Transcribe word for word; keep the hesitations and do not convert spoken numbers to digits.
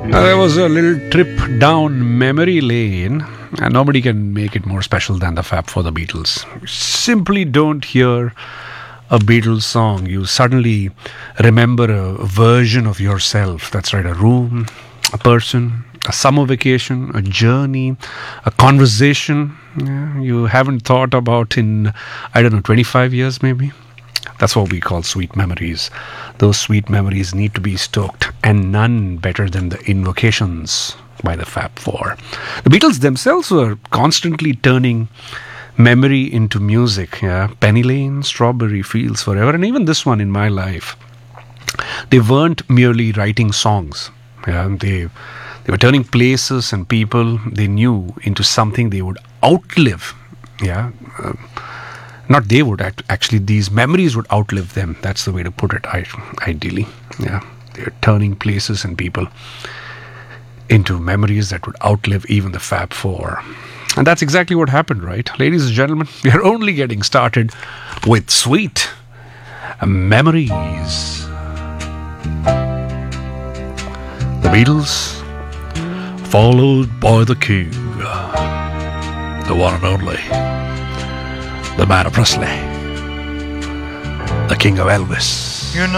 Uh, there was a little trip down memory lane, and nobody can make it more special than the Fab Four, the Beatles. You simply don't hear a Beatles song. You suddenly remember a version of yourself. That's right, a room, a person, a summer vacation, a journey, a conversation yeah, you haven't thought about in, I don't know, twenty-five years maybe. That's what we call sweet memories. Those sweet memories need to be stoked, and none better than the Invocations by the Fab Four. The Beatles themselves were constantly turning memory into music. Yeah? Penny Lane, Strawberry Fields Forever, and even this one, In My Life. They weren't merely writing songs. Yeah? They, they were turning places and people they knew into something they would outlive. Yeah. Uh, Not they would act, actually these memories would outlive them. That's the way to put it. I, ideally, yeah, they're turning places and people into memories that would outlive even the Fab Four, and that's exactly what happened, right, ladies and gentlemen? We are only getting started with sweet memories. The Beatles, followed by the King, the one and only. The man of Presley, the king of Elvis. You know